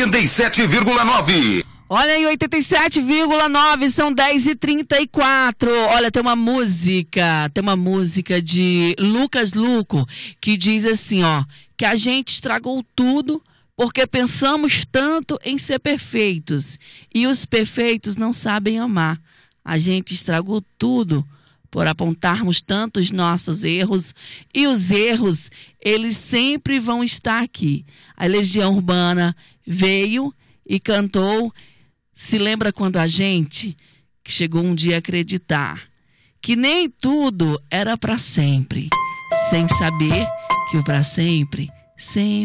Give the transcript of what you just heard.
87,9. Olha aí, 87,9, são 10h34. Olha, tem uma música de Lucas Luco que diz assim, ó, que a gente estragou tudo porque pensamos tanto em ser perfeitos e os perfeitos não sabem amar. A gente estragou tudo por apontarmos tantos nossos erros, e os erros, eles sempre vão estar aqui. A Legião Urbana veio e cantou. Se lembra quando a gente chegou um dia a acreditar que nem tudo era para sempre, sem saber que o para sempre